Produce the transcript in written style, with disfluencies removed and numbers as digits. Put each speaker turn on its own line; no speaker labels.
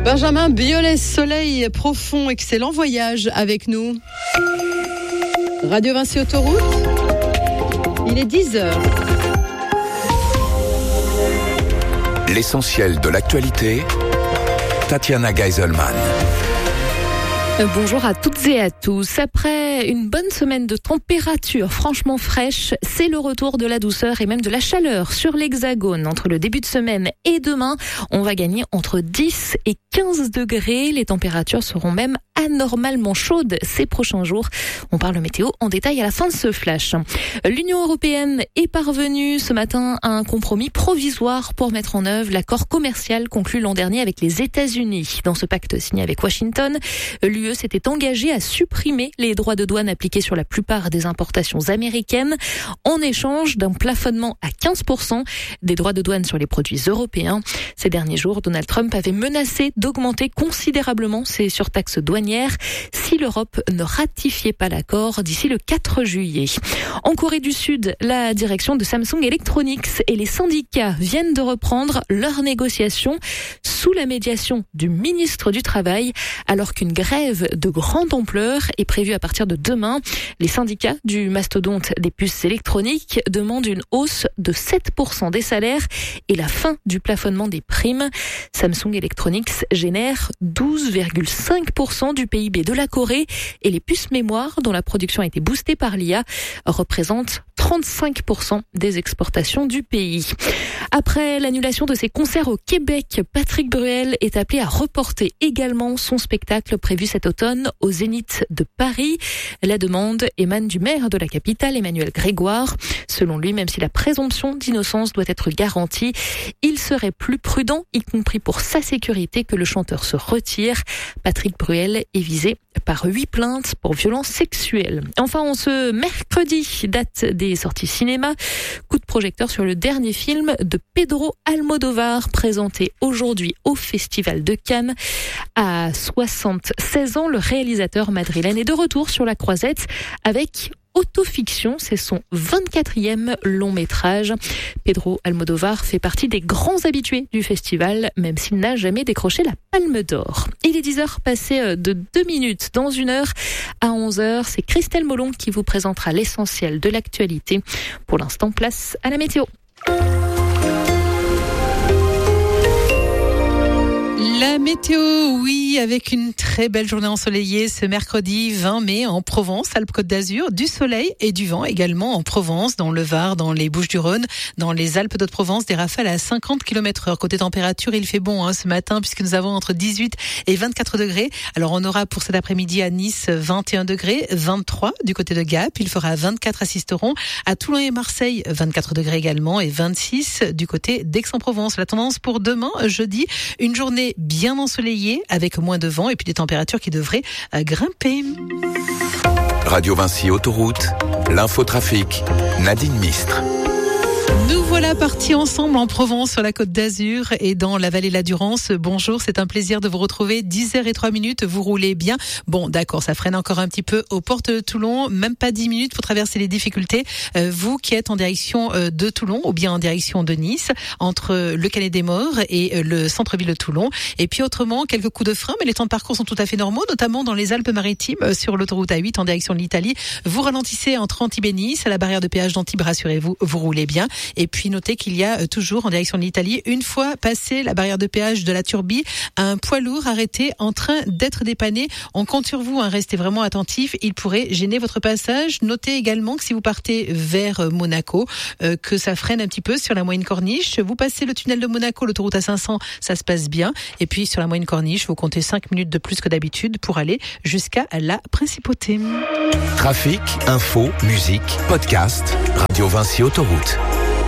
Benjamin Biolay, soleil profond, excellent voyage avec nous. Radio Vinci Autoroute, il est 10h.
L'essentiel de l'actualité, Tatiana Geiselman.
Bonjour à toutes et à tous. Après une bonne semaine de température franchement fraîche, c'est le retour de la douceur et même de la chaleur sur l'Hexagone. Entre le début de semaine et demain, on va gagner entre 10 et 15 degrés. Les températures seront même anormalement chaudes ces prochains jours. On parle météo en détail à la fin de ce flash. L'Union européenne est parvenue ce matin à un compromis provisoire pour mettre en œuvre l'accord commercial conclu l'an dernier avec les États-Unis. Dans ce pacte signé avec Washington, l'UE s'était engagée à supprimer les droits de douane appliqués sur la plupart des importations américaines en échange d'un plafonnement à 15% des droits de douane sur les produits européens. Ces derniers jours, Donald Trump avait menacé d'augmenter considérablement ses surtaxes douanières si l'Europe ne ratifiait pas l'accord d'ici le 4 juillet. En Corée du Sud, la direction de Samsung Electronics et les syndicats viennent de reprendre leurs négociations sous la médiation du ministre du Travail, alors qu'une grève de grande ampleur est prévue à partir de demain. Les syndicats du mastodonte des puces électroniques demandent une hausse de 7% des salaires et la fin du plafonnement des primes. Samsung Electronics génère 12,5% du PIB de la Corée et les puces mémoire, dont la production a été boostée par l'IA, représentent 35% des exportations du pays. Après l'annulation de ses concerts au Québec, Patrick Bruel est appelé à reporter également son spectacle prévu cet automne au Zénith de Paris. La demande émane du maire de la capitale, Emmanuel Grégoire. Selon lui, même si la présomption d'innocence doit être garantie, il serait plus prudent, y compris pour sa sécurité, que le chanteur se retire. Patrick Bruel est visé par 8 plaintes pour violences sexuelles. Enfin, on ce mercredi, date des sorties cinéma, coup de projecteur sur le dernier film de Pedro Almodóvar, présenté aujourd'hui au Festival de Cannes. À 76 ans, le réalisateur madrilène est de retour sur la croisette avec Autofiction, c'est son 24e long métrage. Pedro Almodóvar fait partie des grands habitués du festival, même s'il n'a jamais décroché la Palme d'Or. Il est 10h passé de 2 minutes. Dans 1 heure à 11h, c'est Christelle Molon qui vous présentera l'essentiel de l'actualité. Pour l'instant, place à la météo.
La météo, oui, avec une très belle journée ensoleillée ce mercredi 20 mai en Provence, Alpes-Côte d'Azur, du soleil et du vent également en Provence, dans le Var, dans les Bouches-du-Rhône, dans les Alpes d'Haute-Provence, des rafales à 50 km/h. Côté température, il fait bon ce matin puisque nous avons entre 18 et 24 degrés. Alors on aura pour cet après-midi à Nice 21 degrés, 23 du côté de Gap, il fera 24 à Sisteron, à Toulon et Marseille 24 degrés également et 26 du côté d'Aix-en-Provence. La tendance pour demain, jeudi, une journée bien ensoleillée avec moins de vent et puis des températures qui devraient grimper.
Radio Vinci Autoroute, l'infotrafic, Nadine Mistre.
Nous voilà partis ensemble en Provence, sur la Côte d'Azur et dans la vallée de la Durance. Bonjour, c'est un plaisir de vous retrouver. 10h03, vous roulez bien. Bon, d'accord, ça freine encore un petit peu aux portes de Toulon. Même pas 10 minutes pour traverser les difficultés. Vous qui êtes en direction de Toulon ou bien en direction de Nice, entre le Canet des Morts et le centre-ville de Toulon. Et puis autrement, quelques coups de frein, mais les temps de parcours sont tout à fait normaux, notamment dans les Alpes-Maritimes, sur l'autoroute A8 en direction de l'Italie. Vous ralentissez entre Antibes et Nice, à la barrière de péage d'Antibes, rassurez-vous, vous roulez bien. Et puis notez qu'il y a toujours en direction de l'Italie, une fois passé la barrière de péage de la Turbie, un poids lourd arrêté en train d'être dépanné. On compte sur vous, restez vraiment attentifs, il pourrait gêner votre passage. Notez également que si vous partez vers Monaco, que ça freine un petit peu sur la moyenne corniche. Vous passez le tunnel de Monaco, l'autoroute A500, ça se passe bien. Et puis sur la moyenne corniche, vous comptez 5 minutes de plus que d'habitude pour aller jusqu'à la Principauté.
Trafic, info, musique, podcast, Radio Vinci Autoroute.